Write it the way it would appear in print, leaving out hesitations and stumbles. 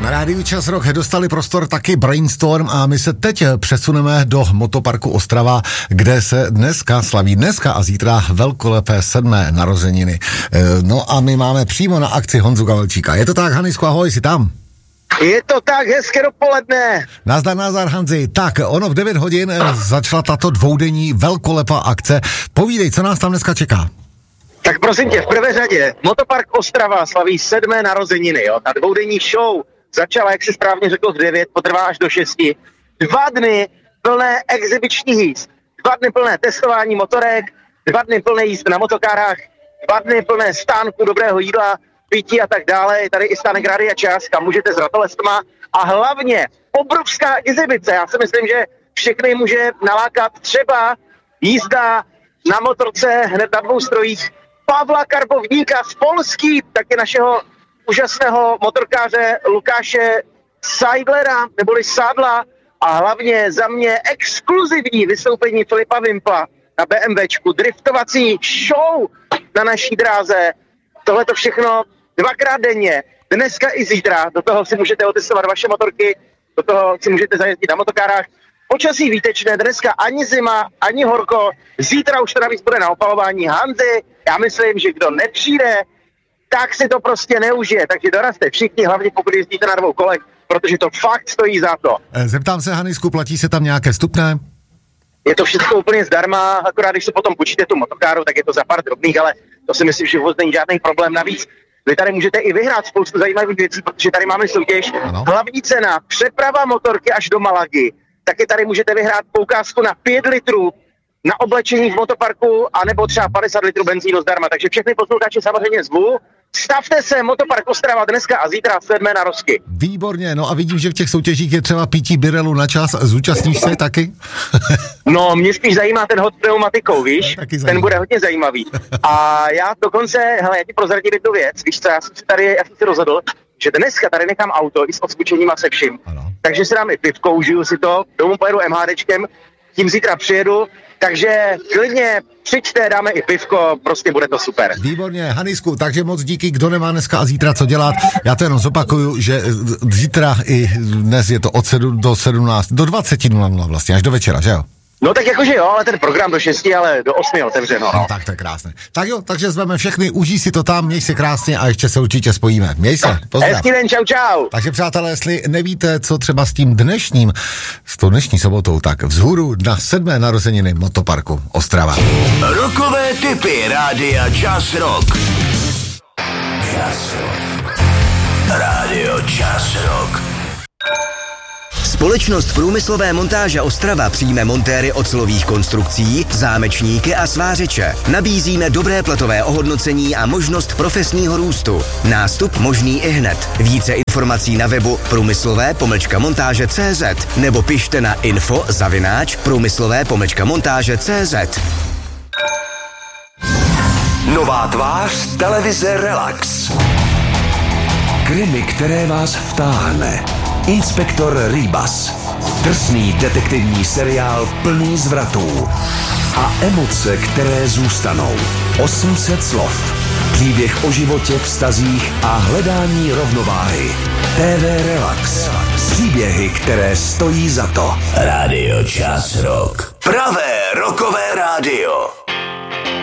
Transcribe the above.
Rádiu Čas Rock dostali prostor taky Brainstorm a my se teď přesuneme do motoparku Ostrava, kde se dneska a zítra velkolepé 7. narozeniny. No a my máme přímo na akci Honzu Gavelčíka. Je to tak, Hanisku, ahoj, jsi tam? Je to tak, hezké dopoledne. Nazdar, Hanzi. Tak, ono v 9 hodin začala tato dvoudenní velkolepá akce. Povídej, co nás tam dneska čeká? Tak prosím tě, v prvé řadě Motopark Ostrava slaví 7. narozeniny, jo. Ta dvoudenní show začala, jak jsi správně řekl, v 9, potrvá až do 6. 2 dny plné exibičních jízd, 2 dny plné testování motorek, 2 dny plné jízd na motokárách, 2 dny plné stánku dobrého jídla, pití a tak dále. Je tady i stánek Rádia Čas, kam můžete s ratolestma a hlavně obrovská exibice. Já si myslím, že všechny může nalákat třeba jízda na motorce hned na 2 strojích Pavla Karbovníka z Polský, taky našeho úžasného motorkáře Lukáše Seidlera, neboli Sádla, a hlavně za mě exkluzivní vystoupení Filipa Wimpla na BMWčku, driftovací show na naší dráze. Tohle to všechno 2krát denně, dneska i zítra. Do toho si můžete otestovat vaše motorky, do toho si můžete zajezdit na motokárách. Počasí výtečné, dneska ani zima, ani horko, zítra už to navíc bude na opalování Hanzy. Já myslím, že kdo nepřijde, tak si to prostě neužije. Takže dorazte všichni, hlavně pokud jezdíte na 2 kolech, protože to fakt stojí za to. Zeptám se, Hanisku, platí se tam nějaké vstupné? Je to všechno úplně zdarma, akorát když se potom počíte tu motokáru, tak je to za pár drobných, ale to si myslím, že vůbec není žádný problém. Navíc vy tady můžete i vyhrát spoustu zajímavých věcí, protože tady máme soutěž. Ano. Hlavní cena, přeprava motorky až do Malagy. Taky tady můžete vyhrát poukázku na 5 litrů na oblečení v motoparku, anebo třeba 50 litrů benzínu zdarma. Takže všechny posluchače samozřejmě zvu. Stavte se, Motopark Ostrava dneska a zítra 7. narozky. Výborně, no a vidím, že v těch soutěžích je třeba pití birelu na čas. Zúčastníš se taky? No, mě spíš zajímá ten hod pneumatikou, víš? Ten bude hodně zajímavý. A já dokonce, hele, já ti prozradím jednu věc, víš co, já jsem si rozhodl, že dneska tady nechám auto i s odskučením a se vším. Ano. Takže si dám i pivko, užiju si to, domů pojedu MHDčkem, tím zítra přijedu, takže klidně přijďte, dáme i pivko, prostě bude to super. Výborně, Hanisku, takže moc díky, kdo nemá dneska a zítra co dělat. Já to jenom zopakuju, že zítra i dnes je to od 7 do 17, do 20:00 vlastně, až do večera, že jo? No tak jakože jo, ale ten program do 6, ale do 8 otevřeno. No. Tak to je krásné. Tak jo, takže zveme všechny, užij si to tam, měj se krásně a ještě se určitě spojíme. Měj se, pozdrav. Hezký den, čau. Takže přátelé, jestli nevíte, co třeba s tou dnešní sobotou, tak vzhůru na 7. narozeniny Motoparku Ostrava. Rockové tipy Rádia Čas Rock. Rádio Čas Rock. Společnost Průmyslové montáže Ostrava přijme montéry ocelových konstrukcí, zámečníky a svářeče. Nabízíme dobré platové ohodnocení a možnost profesního růstu. Nástup možný i hned. Více informací na webu průmyslové-montáže.cz nebo pište na info@průmyslové-montáže.cz. Nová tvář televize Relax. Krimi, které vás vtáhne. Inspektor Rybas. Drsný detektivní seriál plný zvratů. A emoce, které zůstanou. 800 slov. Příběh o životě, vztazích a hledání rovnováhy. TV Relax. Příběhy, které stojí za to. Rádio Čas Rock. Pravé rockové rádio.